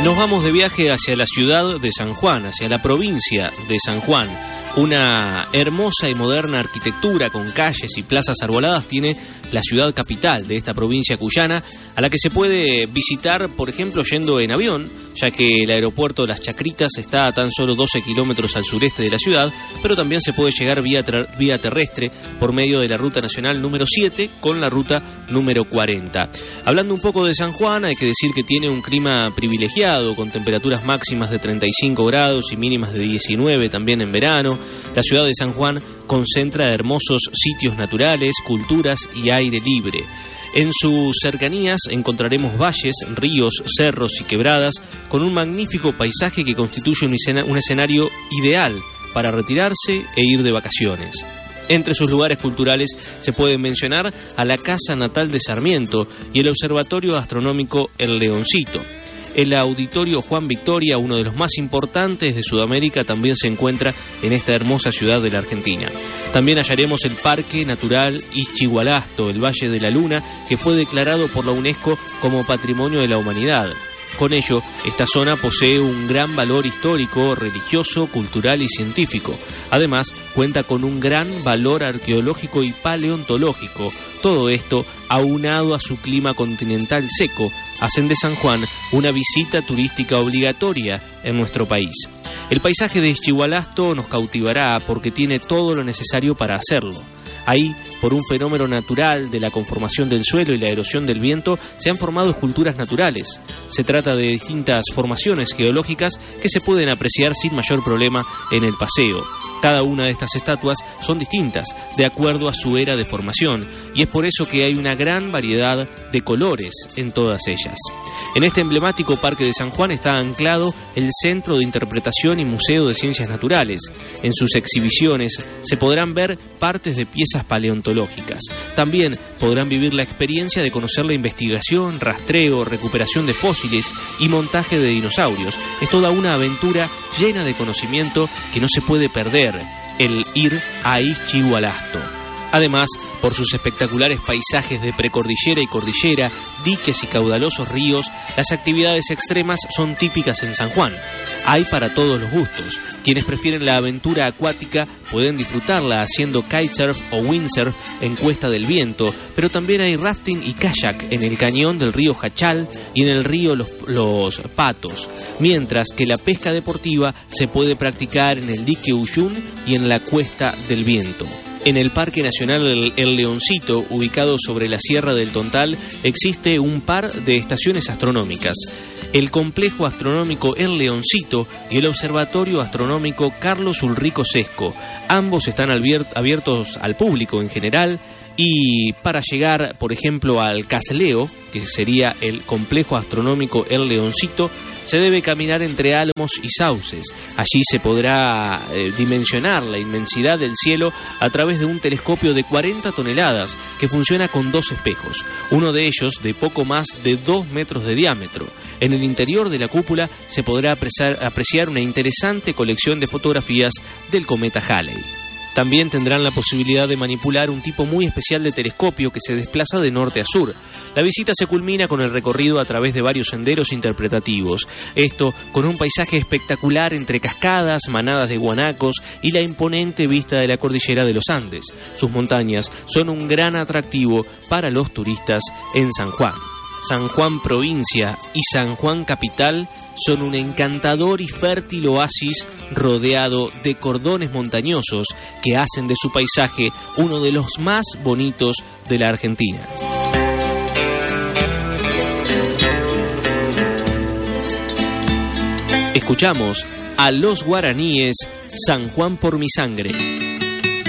Nos vamos de viaje hacia la ciudad de San Juan, hacia la provincia de San Juan. Una hermosa y moderna arquitectura con calles y plazas arboladas tiene la ciudad capital de esta provincia cuyana, a la que se puede visitar, por ejemplo, yendo en avión, ya que el aeropuerto Las Chacritas está a tan solo 12 kilómetros al sureste de la ciudad, pero también se puede llegar vía terrestre por medio de la ruta nacional número 7 con la ruta número 40. Hablando un poco de San Juan, hay que decir que tiene un clima privilegiado, con temperaturas máximas de 35 grados y mínimas de 19 también en verano. La ciudad de San Juan concentra hermosos sitios naturales, culturas y aire libre. En sus cercanías encontraremos valles, ríos, cerros y quebradas con un magnífico paisaje que constituye un escenario ideal para retirarse e ir de vacaciones. Entre sus lugares culturales se pueden mencionar a la Casa Natal de Sarmiento y el Observatorio Astronómico El Leoncito. El Auditorio Juan Victoria, uno de los más importantes de Sudamérica, también se encuentra en esta hermosa ciudad de la Argentina. También hallaremos el Parque Natural Ixchigualasto, el Valle de la Luna, que fue declarado por la UNESCO como Patrimonio de la Humanidad. Con ello, esta zona posee un gran valor histórico, religioso, cultural y científico. Además, cuenta con un gran valor arqueológico y paleontológico. Todo esto, aunado a su clima continental seco, hacen de San Juan una visita turística obligatoria en nuestro país. El paisaje de Ixchigualasto nos cautivará porque tiene todo lo necesario para hacerlo. Ahí, por un fenómeno natural de la conformación del suelo y la erosión del viento, se han formado esculturas naturales. Se trata de distintas formaciones geológicas que se pueden apreciar sin mayor problema en el paseo. Cada una de estas estatuas son distintas, de acuerdo a su era de formación, y es por eso que hay una gran variedad de colores en todas ellas. En este emblemático Parque de San Juan está anclado el Centro de Interpretación y Museo de Ciencias Naturales. En sus exhibiciones se podrán ver partes de piezas paleontológicas. También podrán vivir la experiencia de conocer la investigación, rastreo, recuperación de fósiles y montaje de dinosaurios. Es toda una aventura llena de conocimiento que no se puede perder, el ir a Ixchigualasto. Además, por sus espectaculares paisajes de precordillera y cordillera, diques y caudalosos ríos, las actividades extremas son típicas en San Juan. Hay para todos los gustos. Quienes prefieren la aventura acuática pueden disfrutarla haciendo kitesurf o windsurf en Cuesta del Viento, pero también hay rafting y kayak en el cañón del río Jachal y en el río Los Patos, mientras que la pesca deportiva se puede practicar en el dique Uyún y en la Cuesta del Viento. En el Parque Nacional El Leoncito, ubicado sobre la Sierra del Tontal, existe un par de estaciones astronómicas: el Complejo Astronómico El Leoncito y el Observatorio Astronómico Carlos Ulrico Sesco. Ambos están abiertos al público en general, y para llegar, por ejemplo, al Casleo, que sería el Complejo Astronómico El Leoncito, se debe caminar entre álamos y sauces. Allí se podrá dimensionar la inmensidad del cielo a través de un telescopio de 40 toneladas que funciona con 2 espejos, uno de ellos de poco más de 2 metros de diámetro. En el interior de la cúpula se podrá apreciar una interesante colección de fotografías del cometa Halley. También tendrán la posibilidad de manipular un tipo muy especial de telescopio que se desplaza de norte a sur. La visita se culmina con el recorrido a través de varios senderos interpretativos. Esto con un paisaje espectacular entre cascadas, manadas de guanacos y la imponente vista de la cordillera de los Andes. Sus montañas son un gran atractivo para los turistas en San Juan. San Juan provincia y San Juan capital son un encantador y fértil oasis rodeado de cordones montañosos que hacen de su paisaje uno de los más bonitos de la Argentina. Escuchamos a Los Guaraníes, San Juan por mi sangre.